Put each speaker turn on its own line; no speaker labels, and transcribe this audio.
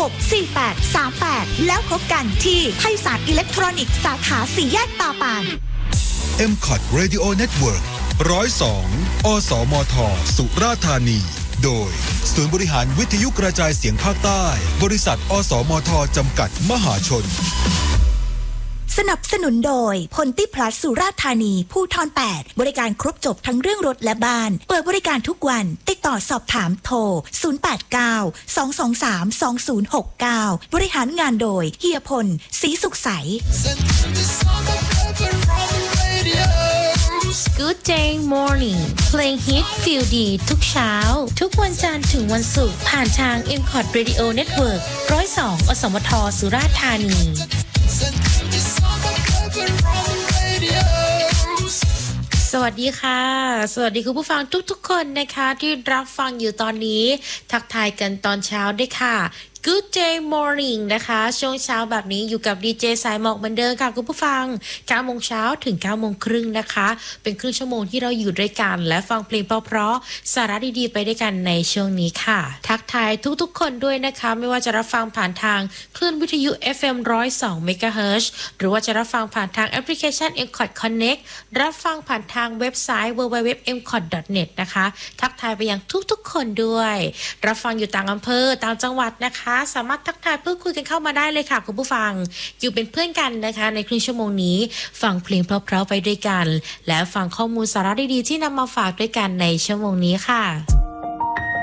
0264838แล้วพบกันที่ไพศาลอิเล็กทรอนิกส์สาขา4แยกตาปาน
MCOT Radio Network 102 อสมท สุราษฎร์ธานี โดยศูนย์บริหารวิทยุกระจายเสียงภาคใต้บริษัทอสมทจำกัดมหาชน
สนับสนุนโดยพลติพลัสสุราษฎร์ธานีภูธร8บริการครบจบทั้งเรื่องรถและบ้านเปิดบริการทุกวันติดต่อสอบถามโทร089-223-2069บริหารงานโดยเฮียพลศรีสุขใส
Good Day Morning เพลงฮิตฟีลดีทุกเช้าทุกวันจันทร์ถึงวันศุกร์ผ่านทาง MCOT Radio Network 102 อสมท สุราษฎร์ธานีสวัสดีค่ะสวัสดีคุณผู้ฟังทุกๆคนนะคะที่รับฟังอยู่ตอนนี้ทักทายกันตอนเช้าด้วยค่ะ Good Day Morning นะคะช่วงเช้าแบบนี้อยู่กับดีเจสายหมอกเหมือนเดิมค่ะคุณผู้ฟัง 9 โมงเช้าถึง 9 โมงครึ่งนะคะเป็นครึ่งชั่วโมงที่เราอยู่ด้วยกันและฟังเพลงเพราะๆสาระดีๆไปด้วยกันในช่วงนี้ค่ะทักทายทุกๆคนด้วยนะคะไม่ว่าจะรับฟังผ่านทางคลื่นวิทยุ FM 102 MHz หรือว่าจะรับฟังผ่านทางแอปพลิเคชัน MCOT Connect รับฟังผ่านทางเว็บไซต์ www.mcot.net นะคะทักทายไปยังทุกๆคนด้วยรับฟังอยู่ต่างอำเภอต่างจังหวัดนะคะสามารถทักทายพูดคุยกันเข้ามาได้เลยค่ะคุณผู้ฟังอยู่เป็นเพื่อนกันนะคะในครึ่งชั่วโมงนี้ฟังเพลงเพราะๆไปด้วยกันและฟังข้อมูลสาระดีๆที่นำมาฝากด้วยกันในชั่วโมงนี้ค่ะ